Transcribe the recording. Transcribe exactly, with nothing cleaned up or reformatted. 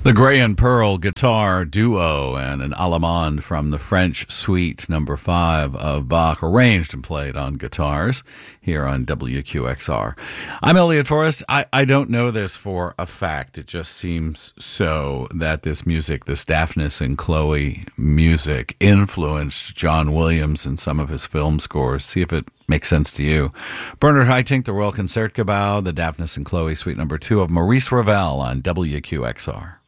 The Gray and Pearl guitar duo and an allemande from the French Suite number five of Bach, arranged and played on guitars here on W Q X R. I'm Elliot Forrest. I, I don't know this for a fact. It just seems so that this music, this Daphnis and Chloe music, influenced John Williams in some of his film scores. See if it makes sense to you. Bernard Haitink, the Royal Concertgebouw, the Daphnis and Chloe Suite number two of Maurice Ravel on W Q X R.